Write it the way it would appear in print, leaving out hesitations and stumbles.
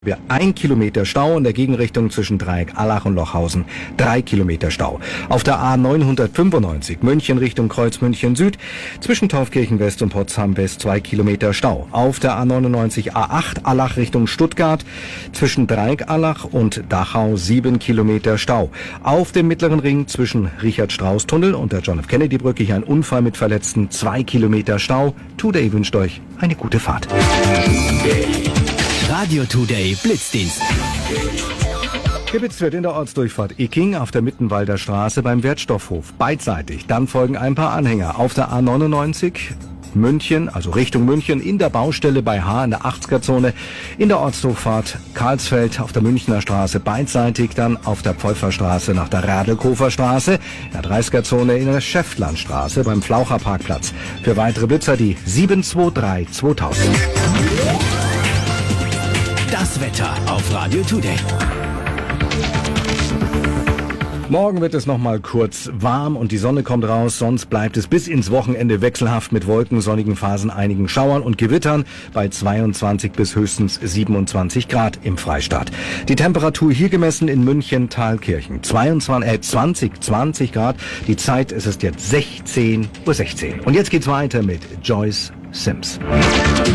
Wir 1 Kilometer Stau in der Gegenrichtung zwischen Dreieck Allach und Lochhausen, 3 Kilometer Stau. Auf der A995 München Richtung Kreuz München Süd, zwischen Taufkirchen West und Potsdam West 2 Kilometer Stau. Auf der A99 A8 Allach Richtung Stuttgart, zwischen Dreieck Allach und Dachau 7 Kilometer Stau. Auf dem Mittleren Ring zwischen Richard-Strauß-Tunnel und der John-F-Kennedy-Brücke hier ein Unfall mit Verletzten, 2 Kilometer Stau. Today wünscht euch eine gute Fahrt. Radio Today Blitzdienst. Geblitzt wird in der Ortsdurchfahrt Icking auf der Mittenwalder Straße beim Wertstoffhof. Beidseitig. Dann folgen ein paar Anhänger. Auf der A99 München, also Richtung München, in der Baustelle bei H in der 80er-Zone. In der Ortsdurchfahrt Karlsfeld auf der Münchner Straße beidseitig. Dann auf der Pfeufferstraße nach der Radelkofer Straße. In der 30er-Zone in der Schäftlandstraße beim Flaucherparkplatz. Für weitere Blitzer die 723 2000. Das Wetter auf Radio Today. Morgen wird es nochmal kurz warm und die Sonne kommt raus, sonst bleibt es bis ins Wochenende wechselhaft mit Wolken, sonnigen Phasen, einigen Schauern und Gewittern bei 22 bis höchstens 27 Grad im Freistaat. Die Temperatur hier gemessen in München, Thalkirchen 20 Grad. Die Zeit ist jetzt 16:16 Uhr. Und jetzt geht's weiter mit Joyce Sims.